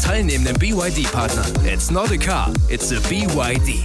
teilnehmenden BYD-Partnern. It's not a car, it's a BYD.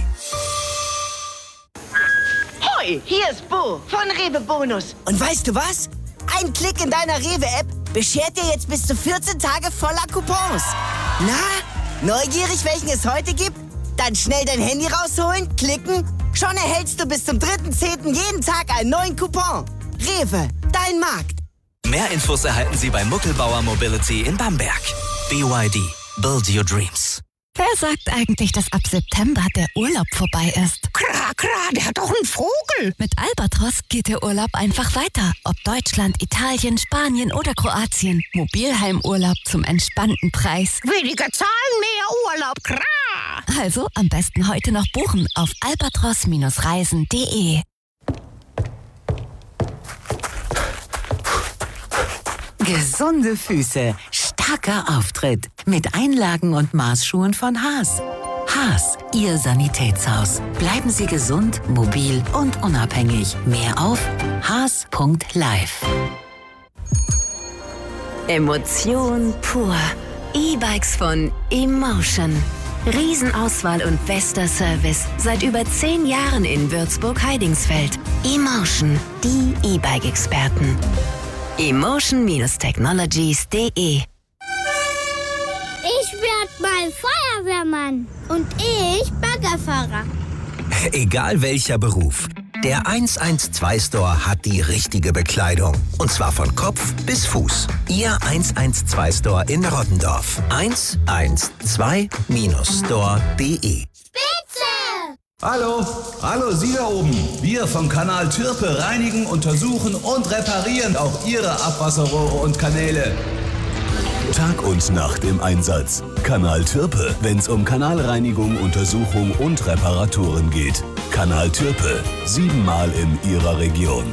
Hoi, hier ist Bo von Rewe Bonus. Und weißt du was? Ein Klick in deiner Rewe-App beschert dir jetzt bis zu 14 Tage voller Coupons. Na, neugierig, welchen es heute gibt? Dann schnell dein Handy rausholen, klicken. Schon erhältst du bis zum 3.10. jeden Tag einen neuen Coupon. Rewe, dein Markt. Mehr Infos erhalten Sie bei Muckelbauer Mobility in Bamberg. BYD. Build your dreams. Wer sagt eigentlich, dass ab September der Urlaub vorbei ist? Klar, der hat doch einen Vogel. Mit Albatros geht der Urlaub einfach weiter. Ob Deutschland, Italien, Spanien oder Kroatien. Mobilheimurlaub zum entspannten Preis. Weniger Zahlen, mehr Urlaub, klar. Also am besten heute noch buchen auf albatros-reisen.de. Gesunde Füße, starker Auftritt mit Einlagen und Maßschuhen von Haas. Haas, Ihr Sanitätshaus. Bleiben Sie gesund, mobil und unabhängig. Mehr auf haas.live. Emotion pur. E-Bikes von Emotion. Riesenauswahl und bester Service. Seit über 10 Jahren in Würzburg-Heidingsfeld. Emotion, die E-Bike-Experten. Emotion-Technologies.de. Ich werd mal Feuerwehrmann. Und ich Baggerfahrer. Egal welcher Beruf. Der 112-Store hat die richtige Bekleidung. Und zwar von Kopf bis Fuß. Ihr 112-Store in Rottendorf. 112-store.de. Hallo, Sie da oben. Wir vom Kanal Türpe reinigen, untersuchen und reparieren auch Ihre Abwasserrohre und Kanäle. Tag und Nacht im Einsatz. Kanal Türpe, wenn's um Kanalreinigung, Untersuchung und Reparaturen geht. Kanal Türpe, 7-mal in Ihrer Region.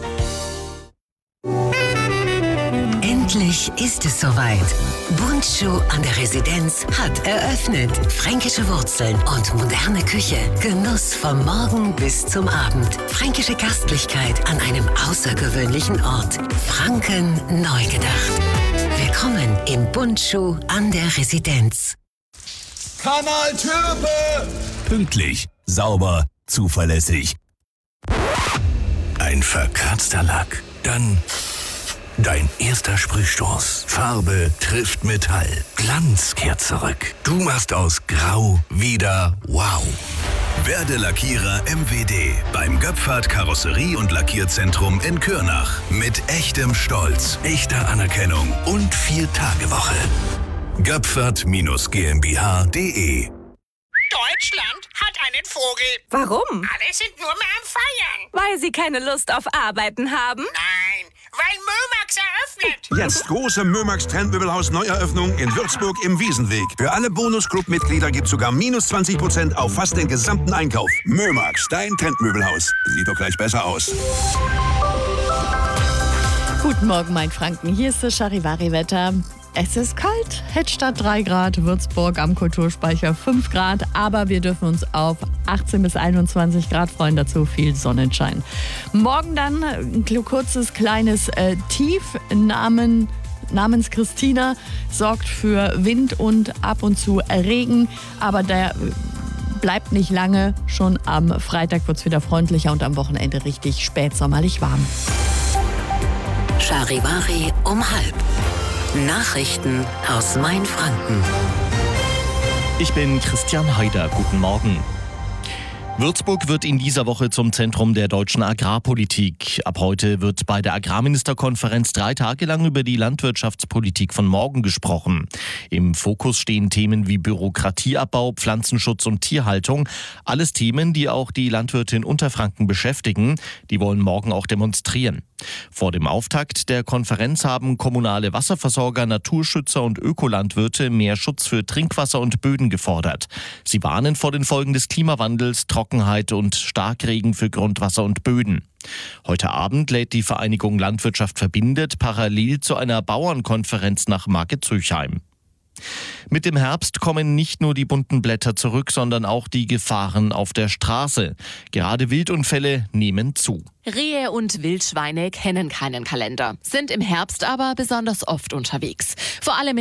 Endlich ist es soweit. Bundschuh an der Residenz hat eröffnet. Fränkische Wurzeln und moderne Küche. Genuss vom Morgen bis zum Abend. Fränkische Gastlichkeit an einem außergewöhnlichen Ort. Franken neu gedacht. Willkommen im Bundschuh an der Residenz. Kanal Türpe! Pünktlich, sauber, zuverlässig. Ein verkratzter Lack. Dann dein erster Sprühstoß. Farbe trifft Metall. Glanz kehrt zurück. Du machst aus Grau wieder Wow. Werde Lackierer MWD beim Göpfert Karosserie- und Lackierzentrum in Kürnach. Mit echtem Stolz, echter Anerkennung und 4-Tage-Woche. Göpfert-GmbH.de. Deutschland hat einen Vogel. Warum? Alle sind nur mehr am Feiern. Weil sie keine Lust auf Arbeiten haben? Nein, weil Mömax eröffnet. Jetzt große Mömax Trendmöbelhaus Neueröffnung in Würzburg im Wiesenweg. Für alle Bonus-Club-Mitglieder gibt's sogar minus 20% auf fast den gesamten Einkauf. Mömax, dein Trendmöbelhaus. Sieht doch gleich besser aus. Guten Morgen, mein Franken. Hier ist das Charivari-Wetter. Es ist kalt, Hettstadt 3 Grad, Würzburg am Kulturspeicher 5 Grad, aber wir dürfen uns auf 18 bis 21 Grad freuen, dazu viel Sonnenschein. Morgen dann ein kurzes, kleines Tief namens Christina, sorgt für Wind und ab und zu Regen, aber der bleibt nicht lange. Schon am Freitag wird es wieder freundlicher und am Wochenende richtig spätsommerlich warm. Charivari um 12:30. Nachrichten aus Mainfranken. Ich bin Christian Haider. Guten Morgen. Würzburg wird in dieser Woche zum Zentrum der deutschen Agrarpolitik. Ab heute wird bei der Agrarministerkonferenz 3 Tage lang über die Landwirtschaftspolitik von morgen gesprochen. Im Fokus stehen Themen wie Bürokratieabbau, Pflanzenschutz und Tierhaltung. Alles Themen, die auch die Landwirte in Unterfranken beschäftigen. Die wollen morgen auch demonstrieren. Vor dem Auftakt der Konferenz haben kommunale Wasserversorger, Naturschützer und Ökolandwirte mehr Schutz für Trinkwasser und Böden gefordert. Sie warnen vor den Folgen des Klimawandels, Trockenheit und Starkregen für Grundwasser und Böden. Heute Abend lädt die Vereinigung Landwirtschaft verbindet parallel zu einer Bauernkonferenz nach Market-Züchheim. Mit dem Herbst kommen nicht nur die bunten Blätter zurück, sondern auch die Gefahren auf der Straße. Gerade Wildunfälle nehmen zu. Rehe und Wildschweine kennen keinen Kalender, sind im Herbst aber besonders oft unterwegs. Vor allem